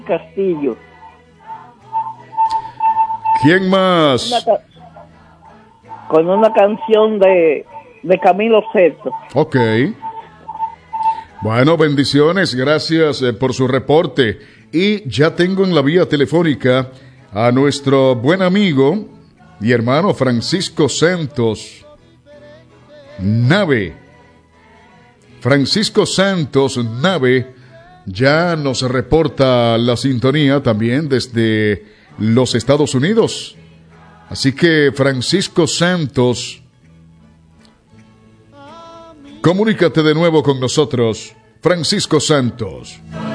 Castillo. ¿Quién más? Con una canción de Camilo Sesto. Ok. Bueno, bendiciones, gracias por su reporte. Y ya tengo en la vía telefónica a nuestro buen amigo y hermano Francisco Santos Nave. Francisco Santos Nave ya nos reporta la sintonía también desde los Estados Unidos. Así que, Francisco Santos, comunícate de nuevo con nosotros. Francisco Santos.